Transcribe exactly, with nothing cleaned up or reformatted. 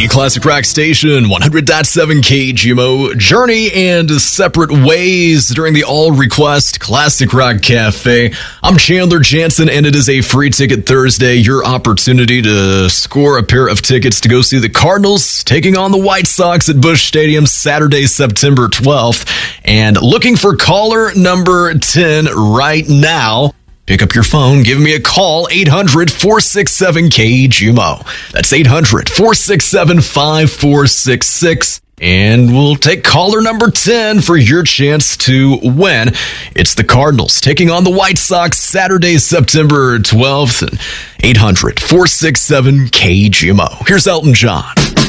Classic Rock Station, one hundred point seven K G M O. Journey and Separate Ways during the All Request Classic Rock Cafe. I'm Chandler Jansen, and it is a free ticket Thursday. Your opportunity to score a pair of tickets to go see the Cardinals taking on the White Sox at Busch Stadium Saturday, September twelfth. And looking for caller number ten right now. Pick up your phone, give me a call, eight hundred, four six seven, K G M O. That's eight hundred, four six seven, five four six six. And we'll take caller number ten for your chance to win. It's the Cardinals taking on the White Sox Saturday, September twelfth. And eight hundred, four six seven, K G M O. Here's Elton John.